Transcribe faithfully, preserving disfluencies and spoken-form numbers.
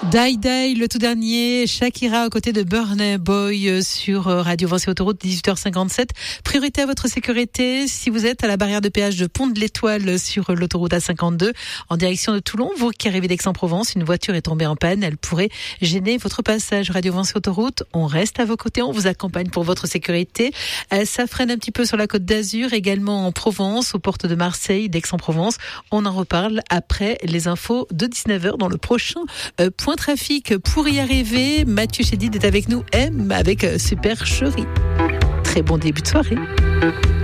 Die Die, le tout dernier, Shakira aux côtés de Burna Boy sur Radio Vinci Autoroute, dix-huit heures cinquante-sept. Priorité à votre sécurité si vous êtes à la barrière de péage de Pont de l'Étoile sur l'autoroute A cinquante-deux en direction de Toulon. Vous qui arrivez d'Aix-en-Provence, une voiture est tombée en panne, elle pourrait gêner votre passage. Radio Vinci Autoroute, on reste à vos côtés, on vous accompagne pour votre sécurité. Ça freine un petit peu sur la Côte d'Azur, également en Provence, aux portes de Marseille, d'Aix-en-Provence. On en reparle après les infos de dix-neuf heures dans le prochain euh, point trafic. Pour y arriver, Mathieu Chédid est avec nous, M avec Super Chérie. Très bon début de soirée.